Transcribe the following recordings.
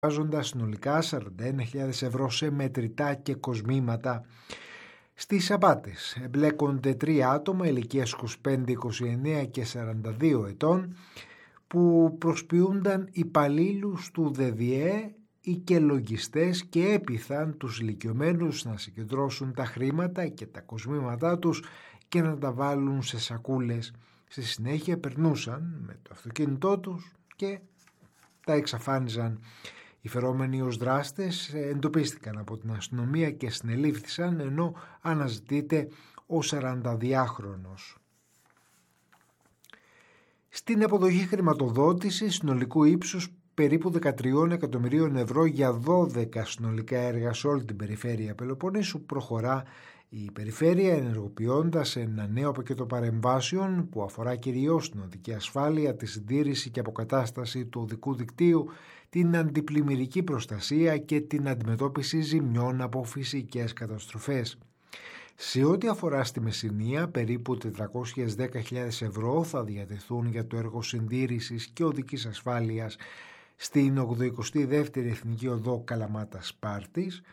βάζοντας συνολικά 41.000 ευρώ σε μετρητά και κοσμήματα. Στις απάτες εμπλέκονται 3 άτομα ηλικίας 25, 29 και 42 ετών που προσποιούνταν υπαλλήλους του ΔΔΕ ή και λογιστές και έπειθαν τους ηλικιωμένους να συγκεντρώσουν τα χρήματα και τα κοσμήματά τους και να τα βάλουν σε σακούλες. Στη συνέχεια περνούσαν με το αυτοκίνητό τους και τα εξαφάνιζαν. Οι φερόμενοι ως δράστες εντοπίστηκαν από την αστυνομία και συνελήφθησαν, ενώ αναζητείται ο 42χρονος. Στην αποδοχή χρηματοδότησης συνολικού ύψους περίπου 13 εκατομμυρίων ευρώ για 12 συνολικά έργα σε όλη την περιφέρεια Πελοποννήσου προχωρά η περιφέρεια, ενεργοποιώντας ένα νέο πακέτο παρεμβάσεων που αφορά κυρίως την οδική ασφάλεια, τη συντήρηση και αποκατάσταση του οδικού δικτύου, την αντιπλημμυρική προστασία και την αντιμετώπιση ζημιών από φυσικές καταστροφές. Σε ό,τι αφορά στη Μεσσηνία, περίπου 410.000 ευρώ θα διατεθούν για το έργο συντήρησης και οδικής ασφάλειας στην 82η Εθνική Οδό Καλαμάτας-Σπάρτης,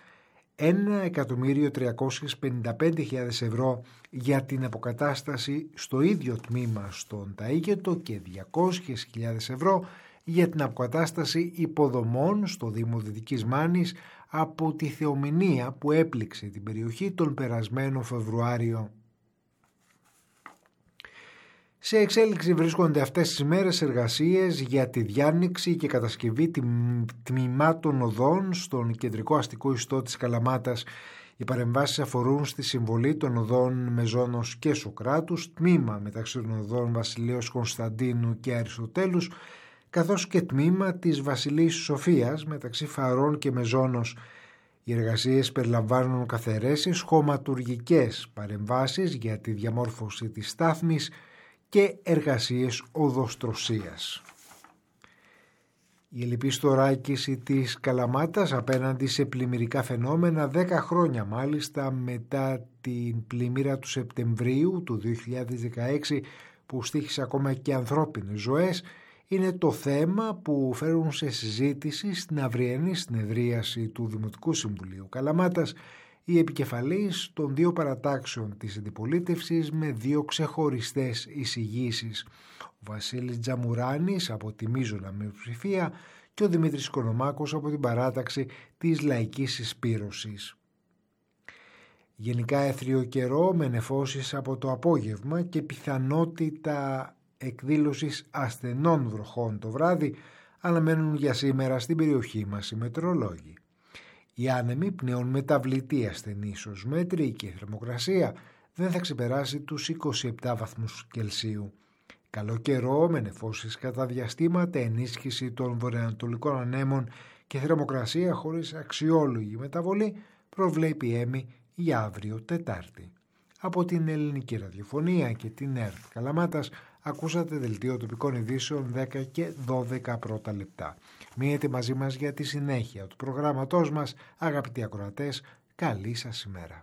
1.355.000 ευρώ για την αποκατάσταση στο ίδιο τμήμα στον Ταΐκετο και 200.000 ευρώ για την αποκατάσταση υποδομών στο Δήμο Δυτικής Μάνης από τη θεομηνία που έπληξε την περιοχή τον περασμένο Φεβρουάριο. Σε εξέλιξη βρίσκονται αυτές τις μέρες εργασίες για τη διάνοιξη και κατασκευή τμήματων οδών στον κεντρικό αστικό ιστό της Καλαμάτας. Οι παρεμβάσεις αφορούν στη συμβολή των οδών Μεζόνος και Σοκράτους, τμήμα μεταξύ των οδών Βασιλέως Κωνσταντίνου και Αριστοτέλους, καθώς και τμήμα της Βασιλής Σοφίας μεταξύ Φαρών και Μεζόνος. Οι εργασίες περιλαμβάνουν καθαιρέσεις, χωματουργικές παρεμβάσεις για τη διαμόρφωση της στάθμης και εργασίες οδοστρωσίας. Η ελλειπή στοράκιση της Καλαμάτας απέναντι σε πλημμυρικά φαινόμενα 10 χρόνια μάλιστα μετά την πλημμύρα του Σεπτεμβρίου του 2016 που στοίχησε ακόμα και ανθρώπινες ζωές είναι το θέμα που φέρουν σε συζήτηση στην αυριανή συνεδρίαση του Δημοτικού Συμβουλίου Καλαμάτας οι επικεφαλείς των 2 παρατάξεων της αντιπολίτευσης με 2 ξεχωριστές εισηγήσεις. Ο Βασίλης Τζαμουράνης από τη Μίζωνα Μειοψηφία και ο Δημήτρης Κονομάκος από την παράταξη της Λαϊκής Συσπήρωσης. Γενικά έθριο καιρό με νεφώσεις από το απόγευμα και πιθανότητα εκδήλωσης ασθενών βροχών το βράδυ αναμένουν για σήμερα στην περιοχή μας οι μετεωρολόγοι. Οι άνεμοι πνέουν μεταβλητή ασθενής ως μέτρη και η θερμοκρασία δεν θα ξεπεράσει τους 27 βαθμούς Κελσίου. Καλό καιρό με νεφώσεις κατά διαστήματα, ενίσχυση των βορειοανατολικών ανέμων και θερμοκρασία χωρίς αξιόλογη μεταβολή προβλέπει ΕΜΗ για αύριο Τετάρτη. Από την Ελληνική Ραδιοφωνία και την ΕΡΤ Καλαμάτας ακούσατε δελτίο τοπικών ειδήσεων 10 και 12 πρώτα λεπτά. Μείνετε μαζί μας για τη συνέχεια του προγράμματός μας. Αγαπητοί ακροατές, καλή σας ημέρα.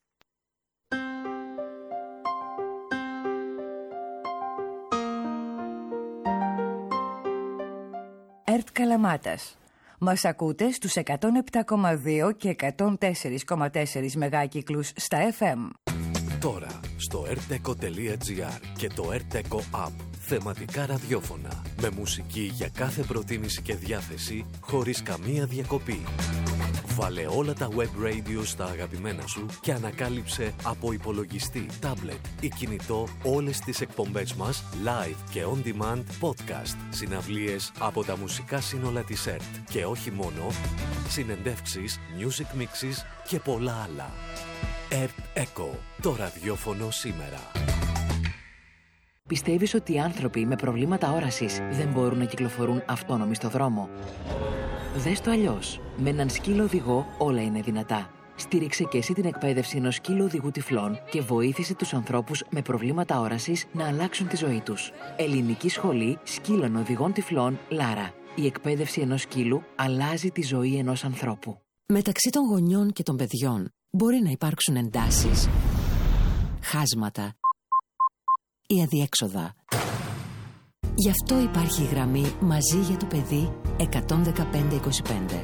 ΕΡΤ Καλαμάτας. Μας ακούτε στους 107,2 και 104,4 μεγάκυκλους στα FM. Τώρα στο rteco.gr και το rteco app. Θεματικά ραδιόφωνα με μουσική για κάθε προτίμηση και διάθεση χωρίς καμία διακοπή. Βάλε όλα τα web radio στα αγαπημένα σου και ανακάλυψε από υπολογιστή, τάμπλετ ή κινητό όλες τις εκπομπές μας live και on demand podcast, συναυλίες από τα μουσικά σύνολα της ΕΡΤ και όχι μόνο, συνεντεύξεις, music mixes και πολλά άλλα. ΕΡΤ Eco, το ραδιόφωνο σήμερα. Πιστεύεις ότι οι άνθρωποι με προβλήματα όρασης δεν μπορούν να κυκλοφορούν αυτόνομοι στο δρόμο? Δες το αλλιώς. Με έναν σκύλο οδηγό όλα είναι δυνατά. Στήριξε και εσύ την εκπαίδευση ενός σκύλου οδηγού τυφλών και βοήθησε τους ανθρώπους με προβλήματα όρασης να αλλάξουν τη ζωή τους. Ελληνική Σχολή Σκύλων Οδηγών Τυφλών Λάρα. Η εκπαίδευση ενός σκύλου αλλάζει τη ζωή ενός ανθρώπου. Μεταξύ των γονιών και των παιδιών μπορεί να υπάρξουν εντάσεις, χάσματα ή αδιέξοδα. Γι' αυτό υπάρχει η γραμμή Μαζί για το παιδί 11525.